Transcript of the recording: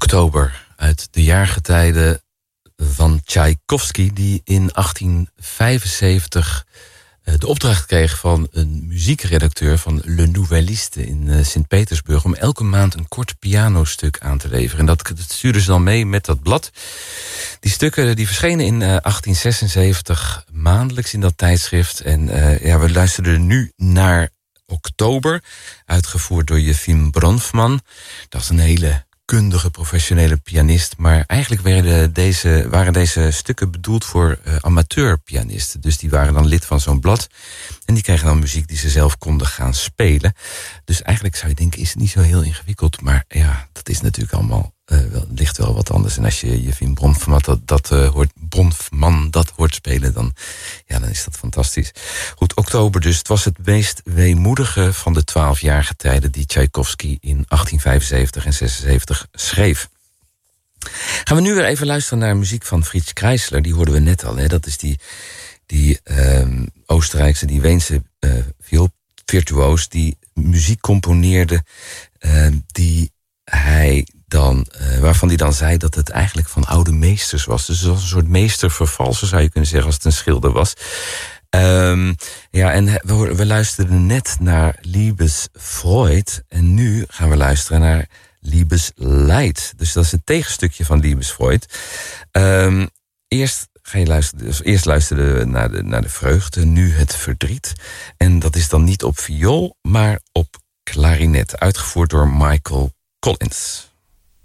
Oktober uit de jaargetijden van Tchaikovsky, die in 1875 de opdracht kreeg van een muziekredacteur van Le Nouvelliste in Sint-Petersburg om elke maand een kort pianostuk aan te leveren. En dat stuurden ze dan mee met dat blad. Die stukken die verschenen in 1876 maandelijks in dat tijdschrift. En we luisterden nu naar Oktober, uitgevoerd door Jefim Bronfman. Dat is een hele kundige, professionele pianist. Maar eigenlijk waren deze stukken bedoeld voor amateurpianisten. Dus die waren dan lid van zo'n blad. En die kregen dan muziek die ze zelf konden gaan spelen. Dus eigenlijk zou je denken, is het niet zo heel ingewikkeld. Maar ja, dat is natuurlijk allemaal ligt wel wat anders. En als je Jefim Bronfman dat hoort spelen, dan is dat fantastisch. Goed, Oktober dus. Het was het meest weemoedige van de 12 jaargetijden die Tchaikovsky in 1875 en 76 schreef. Gaan we nu weer even luisteren naar muziek van Fritz Kreisler. Die hoorden we net al. Hè? Dat is die Oostenrijkse, die Weense vioolvirtuoos die muziek componeerde waarvan hij dan zei dat het eigenlijk van oude meesters was. Dus het was een soort meestervervalser, zou je kunnen zeggen, als het een schilder was. We luisterden net naar Liebesfreud en nu gaan we luisteren naar Liebesleid. Dus dat is een tegenstukje van Liebesfreud. Eerst luisterden we naar de vreugde, nu het verdriet. En dat is dan niet op viool, maar op klarinet, uitgevoerd door Michael Collins.